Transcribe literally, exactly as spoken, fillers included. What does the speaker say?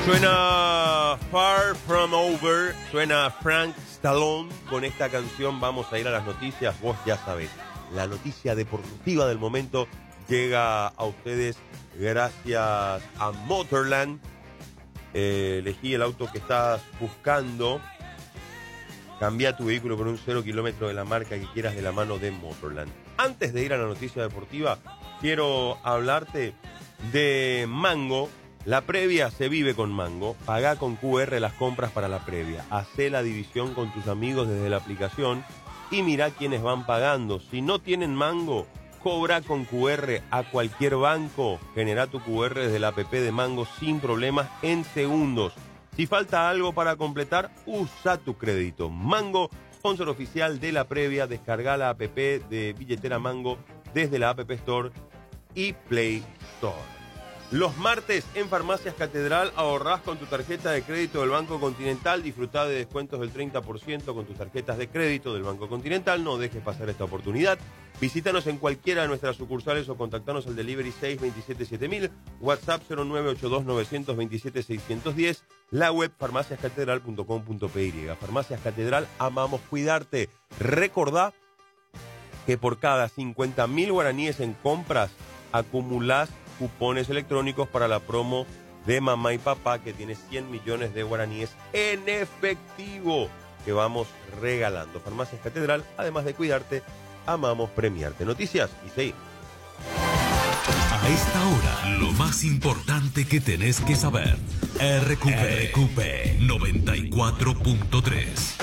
Suena Far From Over, suena Frank Stallone. Con esta canción vamos a ir a las noticias. Vos ya sabés, la noticia deportiva del momento llega a ustedes gracias a Motorland. Eh, elegí el auto que estás buscando. Cambia tu vehículo por un cero kilómetro de la marca que quieras de la mano de Motorland. Antes de ir a la noticia deportiva, quiero hablarte de Mango. La previa se vive con Mango. Pagá con Q R las compras para la previa. Hacé la división con tus amigos desde la aplicación y mirá quiénes van pagando. Si no tienen Mango, cobra con Q R a cualquier banco. Generá tu Q R desde la app de Mango sin problemas en segundos. Si falta algo para completar, usa tu crédito. Mango, sponsor oficial de la previa. Descarga la app de billetera Mango desde la App Store y Play Store. Los martes en Farmacias Catedral ahorrás con tu tarjeta de crédito del Banco Continental. Disfrutá de descuentos del treinta por ciento con tus tarjetas de crédito del Banco Continental. No dejes pasar esta oportunidad. Visítanos en cualquiera de nuestras sucursales o contactanos al delivery seis dos siete siete mil, WhatsApp cero nueve ocho dos nueve dos siete seis uno cero, la web farmacias catedral punto com punto p y. Farmacias Catedral, amamos cuidarte. Recordá que por cada cincuenta mil guaraníes en compras acumulás cupones electrónicos para la promo de mamá y papá, que tiene cien millones de guaraníes en efectivo que vamos regalando. Farmacias Catedral, además de cuidarte, amamos premiarte. Noticias y seguimos. A esta hora, lo más importante que tenés que saber. R Q P, R Q P noventa y cuatro punto tres.